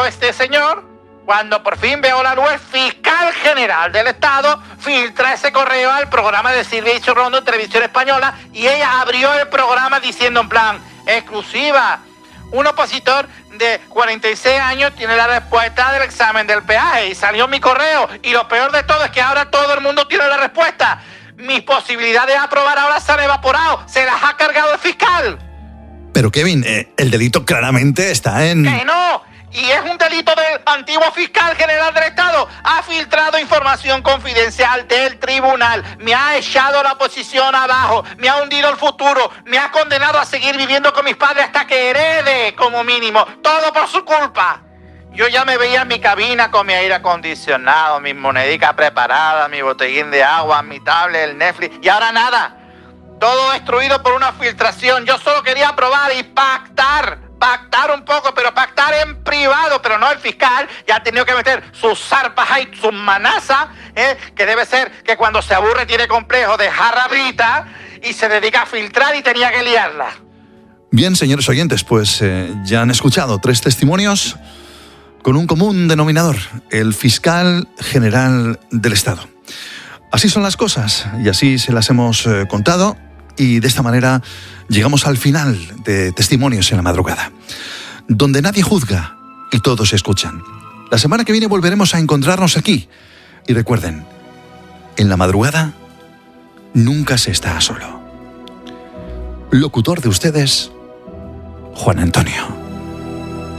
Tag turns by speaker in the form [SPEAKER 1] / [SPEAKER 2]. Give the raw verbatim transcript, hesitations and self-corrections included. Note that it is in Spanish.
[SPEAKER 1] entró este señor, cuando por fin veo la luz, el fiscal general del Estado filtra ese correo al programa de Silvia Ichurrondo en Televisión Española, y ella abrió el programa diciendo en plan, exclusiva, un opositor de cuarenta y seis años tiene la respuesta del examen del peaje, y salió mi correo, y lo peor de todo es que ahora todo el mundo tiene la respuesta. Mis posibilidades de aprobar ahora se han evaporado, se las ha cargado el fiscal.
[SPEAKER 2] Pero Kevin, eh, el delito claramente está en...
[SPEAKER 1] ¡Que no! Y es un delito del antiguo fiscal general del Estado. Ha filtrado información confidencial del tribunal. Me ha echado la oposición abajo. Me ha hundido el futuro. Me ha condenado a seguir viviendo con mis padres hasta que herede, como mínimo. Todo por su culpa. Yo ya me veía en mi cabina con mi aire acondicionado, mis monedicas preparadas, mi botellín de agua, mi tablet, el Netflix. Y ahora nada. Todo destruido por una filtración. Yo solo quería aprobar y pactar. Pactar un poco, pero pactar en privado, pero no el fiscal. Ya ha tenido que meter sus zarpas ahí, sus manazas, ¿eh? Que debe ser que cuando se aburre tiene complejo de jarra brita y se dedica a filtrar y tenía que liarla.
[SPEAKER 2] Bien, señores oyentes, pues eh, ya han escuchado tres testimonios con un común denominador, el fiscal general del Estado. Así son las cosas y así se las hemos eh, contado, y de esta manera llegamos al final de Testimonios en la Madrugada, donde nadie juzga y todos escuchan. La semana que viene volveremos a encontrarnos aquí. Y recuerden, en la madrugada nunca se está solo. Locutor de ustedes, Juan Antonio.